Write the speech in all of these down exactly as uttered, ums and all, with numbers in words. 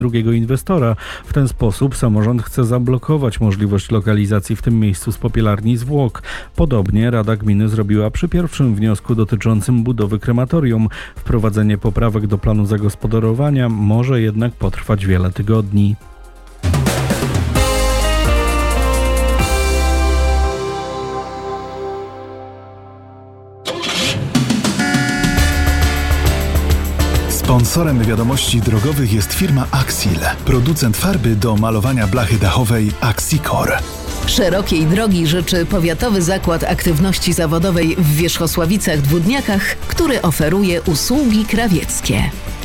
drugiego inwestora. W ten sposób samorząd chce zablokować możliwość lokalizacji w tym miejscu spopielarni zwłok. Podobnie Rada Gminy zrobiła przy pierwszym wniosku dotyczącym budowy krematorium. Wprowadzenie poprawek do planu zagospodarowania może jednak potrwać wiele tygodni. Sponsorem wiadomości drogowych jest firma Axil, producent farby do malowania blachy dachowej Axicor. Szerokiej drogi życzy Powiatowy Zakład Aktywności Zawodowej w Wierzchosławicach-Dwódniakach, który oferuje usługi krawieckie.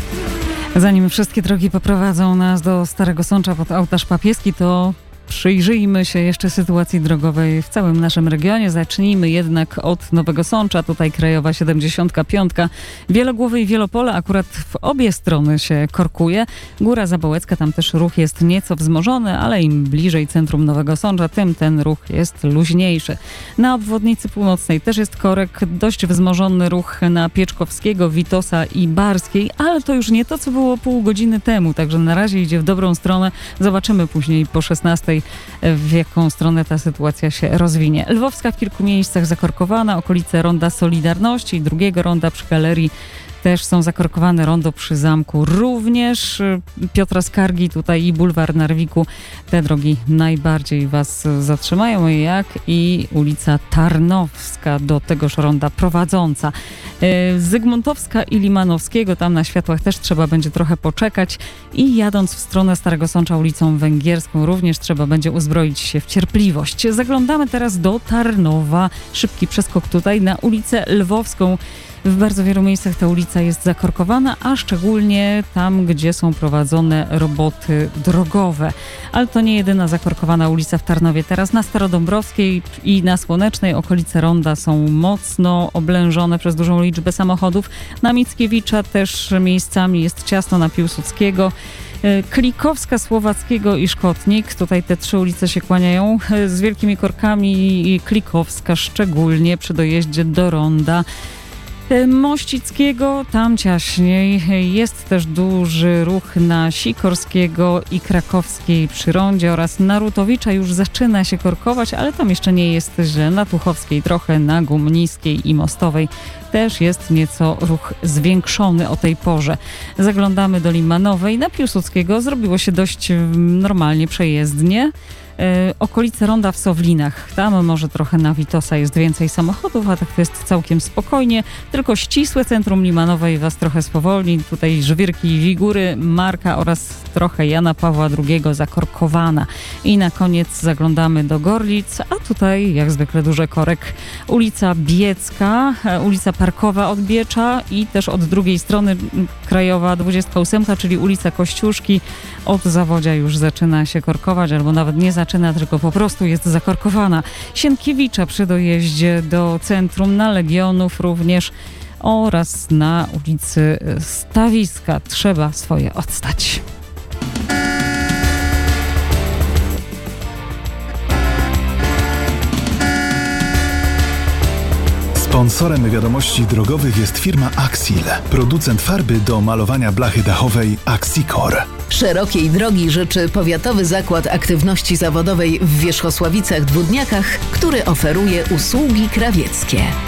Zanim wszystkie drogi poprowadzą nas do Starego Sącza pod ołtarz papieski, to przyjrzyjmy się jeszcze sytuacji drogowej w całym naszym regionie. Zacznijmy jednak od Nowego Sącza. Tutaj Krajowa siedemdziesiąt pięć. Wielogłowy i Wielopole akurat w obie strony się korkuje. Góra Zabołecka, tam też ruch jest nieco wzmożony, ale im bliżej centrum Nowego Sącza, tym ten ruch jest luźniejszy. Na obwodnicy północnej też jest korek. Dość wzmożony ruch na Pieczkowskiego, Witosa i Barskiej, ale to już nie to, co było pół godziny temu. Także na razie idzie w dobrą stronę. Zobaczymy później po szesnastej, w jaką stronę ta sytuacja się rozwinie. Lwowska w kilku miejscach zakorkowana, okolice Ronda Solidarności, drugiego ronda przy galerii też są zakorkowane, rondo przy zamku również, Piotra Skargi tutaj i bulwar Narwiku. Te drogi najbardziej was zatrzymają, jak i ulica Tarnowska do tegoż ronda prowadząca. Zygmuntowska i Limanowskiego, tam na światłach też trzeba będzie trochę poczekać i jadąc w stronę Starego Sącza ulicą Węgierską również trzeba będzie uzbroić się w cierpliwość. Zaglądamy teraz do Tarnowa. Szybki przeskok tutaj na ulicę Lwowską. W bardzo wielu miejscach ta ulica jest zakorkowana, a szczególnie tam, gdzie są prowadzone roboty drogowe. Ale to nie jedyna zakorkowana ulica w Tarnowie. Teraz na Starodąbrowskiej i na Słonecznej okolice ronda są mocno oblężone przez dużą liczbę samochodów. Na Mickiewicza też miejscami jest ciasno, na Piłsudskiego. Klikowska, Słowackiego i Szkotnik. Tutaj te trzy ulice się kłaniają z wielkimi korkami i Klikowska szczególnie przy dojeździe do ronda. Mościckiego, tam ciaśniej. Jest też duży ruch na Sikorskiego i Krakowskiej przy rondzie oraz na Rutowicza już zaczyna się korkować, ale tam jeszcze nie jest źle. Na Tuchowskiej trochę, na Gumniskiej i Mostowej też jest nieco ruch zwiększony o tej porze. Zaglądamy do Limanowej. Na Piłsudskiego zrobiło się dość normalnie, przejezdnie. E, okolice ronda w Sowlinach. Tam może trochę na Witosa jest więcej samochodów, a tak to jest całkiem spokojnie. Tylko ścisłe centrum Limanowej was trochę spowolni. Tutaj Żwirki i Wigury, Marka oraz trochę Jana Pawła drugiego zakorkowana. I na koniec zaglądamy do Gorlic, a tutaj jak zwykle duży korek. Ulica Biecka, ulica Parkowa od Biecza i też od drugiej strony Krajowa dwudziestka ósemka, czyli ulica Kościuszki. Od Zawodzia już zaczyna się korkować, albo nawet nie zaczyna, tylko po prostu jest zakorkowana. Sienkiewicza przy dojeździe do centrum, na Legionów również oraz na ulicy Stawiska. Trzeba swoje odstać. Sponsorem wiadomości drogowych jest firma Axil, producent farby do malowania blachy dachowej Axicor. Szerokiej drogi życzy Powiatowy Zakład Aktywności Zawodowej w Wierzchosławicach-Dwódniakach, który oferuje usługi krawieckie.